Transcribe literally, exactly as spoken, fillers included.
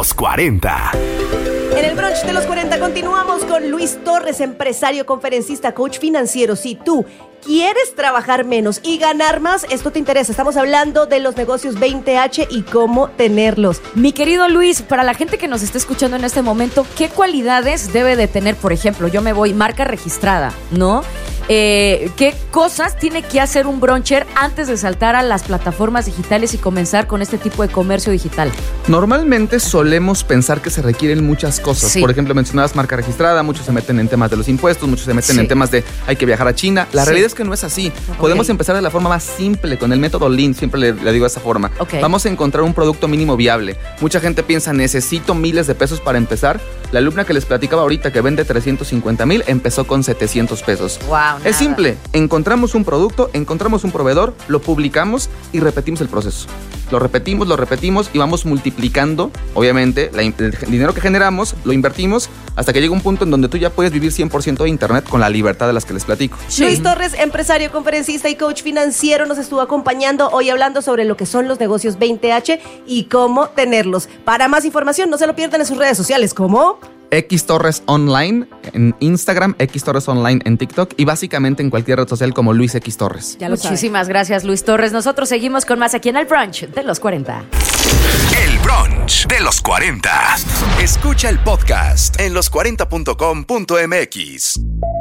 los cuarenta. En el brunch de los cuarenta continuamos con Luis Torres, empresario, conferencista, coach financiero. Si tú quieres trabajar menos y ganar más, esto te interesa. Estamos hablando de los negocios veinte hache y cómo tenerlos. Mi querido Luis, para la gente que nos está escuchando en este momento, ¿qué cualidades debe de tener? Por ejemplo, yo me voy marca registrada, ¿no? Eh, ¿Qué cosas tiene que hacer un bruncher antes de saltar a las plataformas digitales y comenzar con este tipo de comercio digital? Normalmente solemos pensar que se requieren muchas cosas. Sí. Por ejemplo, mencionabas marca registrada, muchos se meten en temas de los impuestos, muchos se meten Sí. en temas de hay que viajar a China. La Sí. realidad es que no es así. Ok. Podemos empezar de la forma más simple, con el método Lean, siempre le, le digo de esa forma. Ok. Vamos a encontrar un producto mínimo viable. Mucha gente piensa, necesito miles de pesos para empezar. La alumna que les platicaba ahorita que vende trescientos cincuenta mil empezó con setecientos pesos. Wow, nada. Es simple, encontramos un producto, encontramos un proveedor, lo publicamos y repetimos el proceso. Lo repetimos, lo repetimos y vamos multiplicando, obviamente, la, el dinero que generamos, lo invertimos hasta que llega un punto en donde tú ya puedes vivir cien por ciento de internet con la libertad de las que les platico. Sí. Luis Torres, empresario, conferencista y coach financiero, nos estuvo acompañando hoy hablando sobre lo que son los negocios veinte hache y cómo tenerlos. Para más información, no se lo pierdan en sus redes sociales, como X Torres Online en Instagram, X Torres Online en TikTok y básicamente en cualquier red social como Luis X Torres. Ya lo Muchísimas gracias, Luis Torres. Nosotros seguimos con más aquí en el brunch de los cuarenta. El brunch de los cuarenta. Escucha el podcast en los cuarenta punto com punto m x.